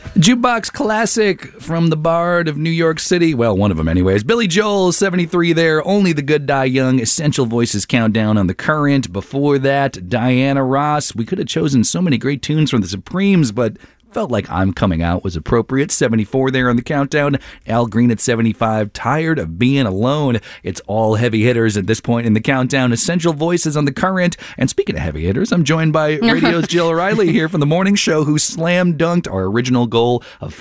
Jukebox classic from the Bard of New York City. Well, one of them anyways. Billy Joel, 73 there. Only the Good Die Young. Essential Voices countdown on The Current. Before that, Diana Ross. We could have chosen so many great tunes from the Supremes, but felt like I'm Coming Out was appropriate. 74 there on the countdown. Al Green at 75. Tired of Being Alone. It's all heavy hitters at this point in the countdown. Essential Voices on The Current. And speaking of heavy hitters, I'm joined by radio's Jill O'Reilly here from the morning show, who slam dunked our original goal of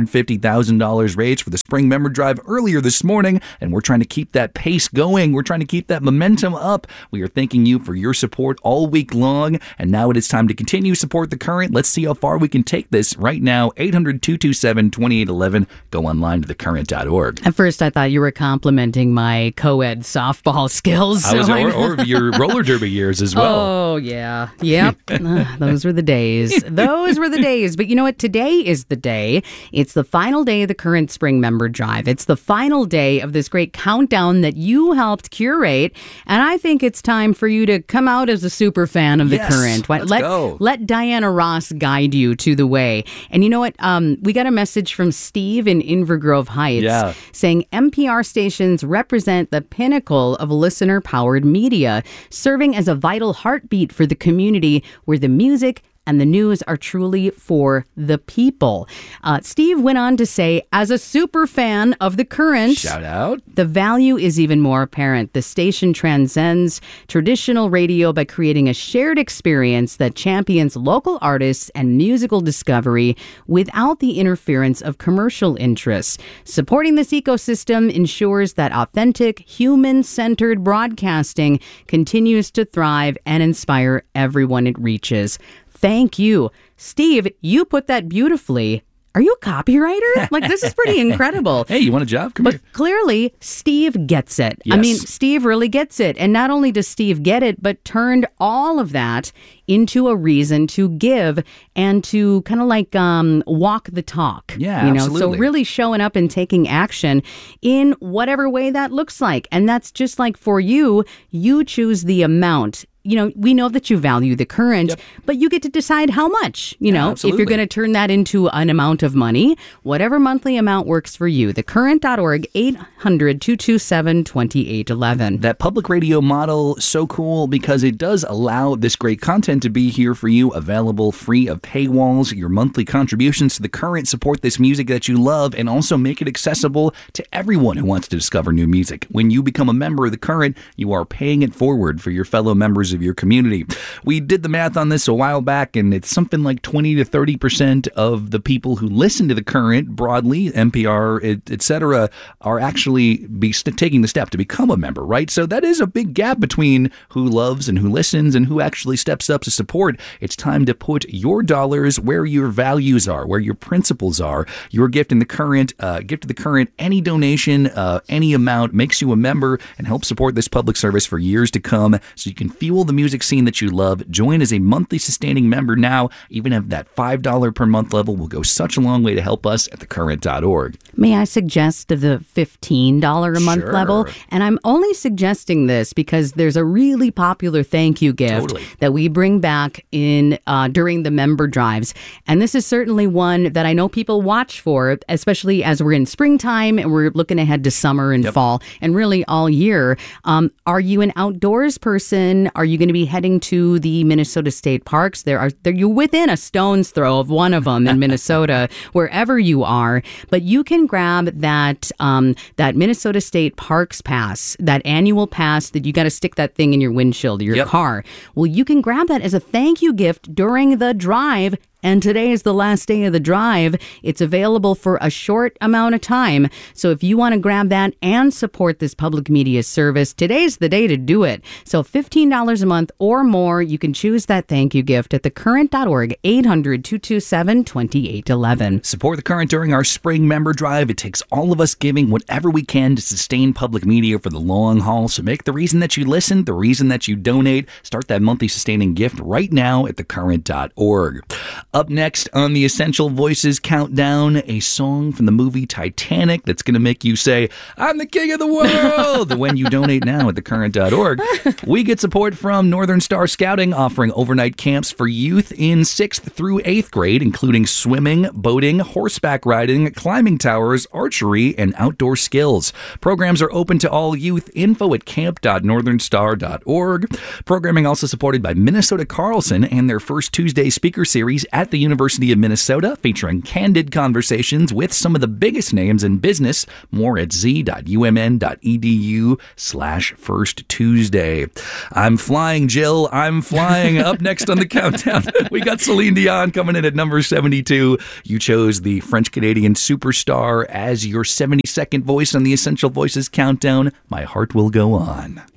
$550,000 raised for the Spring Member Drive earlier this morning. And we're trying to keep that pace going. We're trying to keep that momentum up. We are thanking you for your support all week long. And now it is time to continue support The Current. Let's see how far we can take this right now. 800-227-2811. Go online to thecurrent.org. At first, I thought you were complimenting my co-ed softball skills. Or your roller derby years as well. Oh, yeah. Yep. Those were the days. Those were the days. But you know what? Today is the day. It's the final day of the Current Spring Member Drive. It's the final day of this great countdown that you helped curate. And I think it's time for you to come out as a super fan of the Current. Let's go. Let Diana Ross guide you to the way. And you know what? We got a message from Steve in Invergrove Heights saying NPR stations represent the pinnacle of listener-powered media, serving as a vital heartbeat for the community where the music and the news are truly for the people. Steve went on to say, as a super fan of The Current, shout out, the value is even more apparent. The station transcends traditional radio by creating a shared experience that champions local artists and musical discovery without the interference of commercial interests. Supporting this ecosystem ensures that authentic, human-centered broadcasting continues to thrive and inspire everyone it reaches. Thank you. Steve, you put that beautifully. Are you a copywriter? Like, this is pretty incredible. Hey, you want a job? Come but here. Clearly, Steve gets it. Yes. I mean, Steve really gets it. And not only does Steve get it, but turned all of that into a reason to give and to kind of like walk the talk. Yeah, you know? absolutely. So really showing up and taking action in whatever way that looks like. And that's just like for you, you choose the amount. You know, we know that you value The Current, but you get to decide how much, you know, if you're going to turn that into an amount of money, whatever monthly amount works for you. Thecurrent.org, 800-227-2811. That public radio model, so cool because it does allow this great content to be here for you, available free of paywalls. Your monthly contributions to The Current support this music that you love and also make it accessible to everyone who wants to discover new music. When you become a member of The Current, you are paying it forward for your fellow members of your community. We did the math on this a while back, and it's something like 20 to 30% of the people who listen to The Current broadly, NPR, etc., are actually taking the step to become a member, right? So that is a big gap between who loves and who listens and who actually steps up to support. It's time to put your dollars where your values are, where your principles are. Your gift in The Current, gift to The Current, any donation, any amount makes you a member and helps support this public service for years to come, so you can fuel the music scene that you love. Join as a monthly sustaining member now. Even at that $5 per month level will go such a long way to help us at thecurrent.org. May I suggest the $15 a month level? And I'm only suggesting this because there's a really popular thank you gift that we bring back in during the member drives. And this is certainly one that I know people watch for, especially as we're in springtime and we're looking ahead to summer and fall and really all year. Are you an outdoors person? Are you going to be heading to the Minnesota State Parks? You're within a stone's throw of one of them in Minnesota, wherever you are. But you can grab that Minnesota State Parks pass, that annual pass that you got to stick that thing in your windshield of your car. Well, you can grab that as a thank you gift during the drive. And today is the last day of the drive. It's available for a short amount of time. So if you want to grab that and support this public media service, today's the day to do it. So $15 a month or more, you can choose that thank you gift at thecurrent.org, 800-227-2811. Support The Current during our spring member drive. It takes all of us giving whatever we can to sustain public media for the long haul. So make the reason that you listen, the reason that you donate. Start that monthly sustaining gift right now at thecurrent.org. Up next on the Essential Voices Countdown, a song from the movie Titanic that's going to make you say, I'm the king of the world, when you donate now at thecurrent.org. We get support from Northern Star Scouting, offering overnight camps for youth in 6th through 8th grade, including swimming, boating, horseback riding, climbing towers, archery, and outdoor skills. Programs are open to all youth. Info at camp.northernstar.org. Programming also supported by Minnesota Carlson and their First Tuesday speaker series at the University of Minnesota, featuring candid conversations with some of the biggest names in business. More at z.umn.edu/First Tuesday. I'm flying, Jill. I'm flying. Up next on the countdown, we got Celine Dion coming in at number 72. You chose the French-Canadian superstar as your 72nd voice on the Essential Voices Countdown. My heart will go on.